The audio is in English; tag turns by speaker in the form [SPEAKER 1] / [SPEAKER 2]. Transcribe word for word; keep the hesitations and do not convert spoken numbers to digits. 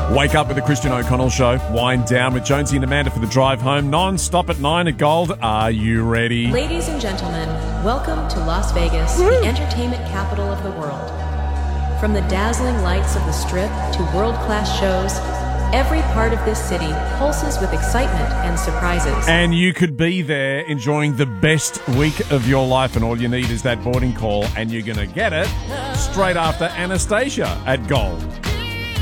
[SPEAKER 1] Wake up with the Christian O'Connell Show. Wind down with Jonesy and Amanda for the drive home. Non-stop at nine at Gold. Are you ready?
[SPEAKER 2] Ladies and gentlemen, welcome to Las Vegas, the entertainment capital of the world. From the dazzling lights of the Strip to world-class shows, every part of this city pulses with excitement and surprises.
[SPEAKER 1] And you could be there enjoying the best week of your life, and all you need is that boarding call, and you're going to get it straight after Anastasia at Gold.